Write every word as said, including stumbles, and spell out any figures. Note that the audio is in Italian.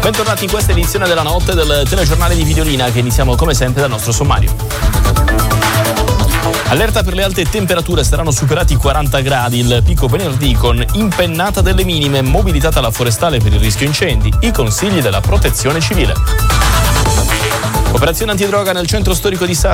Bentornati in questa edizione della notte del telegiornale di Videolina, che iniziamo come sempre dal nostro sommario. Allerta per le alte temperature, saranno superati i quaranta gradi il picco venerdì con impennata delle minime, mobilitata la forestale per il rischio incendi, i consigli della protezione civile. Operazione antidroga nel centro storico di Sassari.